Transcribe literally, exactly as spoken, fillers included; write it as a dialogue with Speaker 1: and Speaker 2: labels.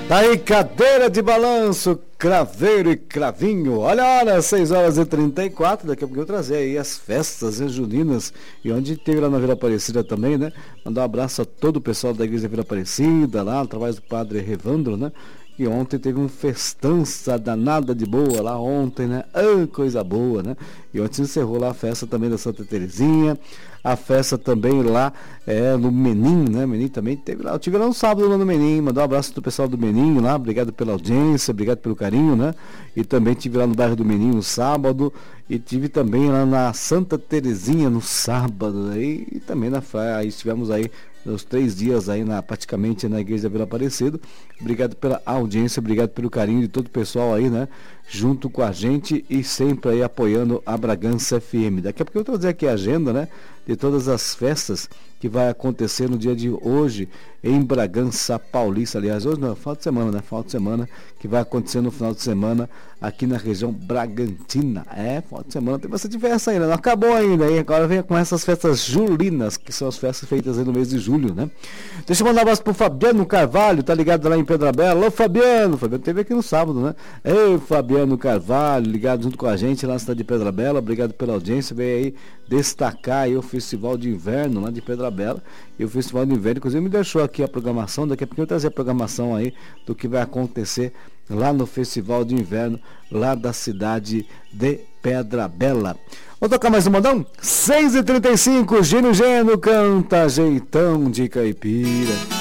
Speaker 1: Tá aí, cadeira de balanço, craveiro e cravinho. Olha a hora, seis horas e trinta e quatro. Daqui a pouco eu trazer aí as festas juninas. E onde teve lá na Vila Aparecida também, né? Mandar um abraço a todo o pessoal da Igreja Vila Aparecida, lá através do Padre Revandro, né? E ontem teve um festança danada de boa lá ontem, né? Ah, coisa boa, né? E ontem encerrou lá a festa também da Santa Terezinha, a festa também lá é, no Menim, né? Menim também teve lá. Eu tive lá no sábado lá no Menim, mandar um abraço do pessoal do Menim lá, obrigado pela audiência, obrigado pelo carinho, né? E também tive lá no bairro do Menim no sábado, e tive também lá na Santa Terezinha no sábado, aí, e também na aí estivemos aí os três dias aí na, praticamente na Igreja da Vila Aparecida. Obrigado pela audiência, obrigado pelo carinho de todo o pessoal aí, né? Junto com a gente e sempre aí apoiando a Bragança F M. Daqui a pouco eu vou trazer aqui a agenda, né? De todas as festas que vai acontecer no dia de hoje em Bragança Paulista. Aliás, hoje não, final de semana, né? Final de semana que vai acontecer no final de semana aqui na região Bragantina. É, final de semana tem bastante festa ainda, não acabou ainda, hein? Agora vem com essas festas julinas, que são as festas feitas aí no mês de julho, né? Deixa eu mandar um abraço pro Fabiano Carvalho, tá ligado lá em Pedra Bela. Ô Fabiano, o Fabiano teve aqui no sábado, né? Ei, Fabiano Carvalho, ligado junto com a gente lá na cidade de Pedra Bela, obrigado pela audiência, veio aí destacar aí o Festival de Inverno lá de Pedra Bela. E o Festival de Inverno, inclusive, me deixou aqui a programação. Daqui a pouco eu vou trazer a programação aí do que vai acontecer lá no Festival de Inverno, lá da cidade de Pedra Bela. Vou tocar mais um modão? seis e trinta e cinco, Gino Geno canta Jeitão de Caipira.